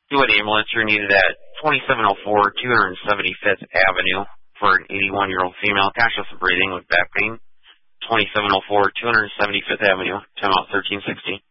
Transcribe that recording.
Do an ambulance. You're needed at 2704 275th Avenue for an 81-year-old female, conscious of breathing with back pain. 2704 275th Avenue, timeout 1360.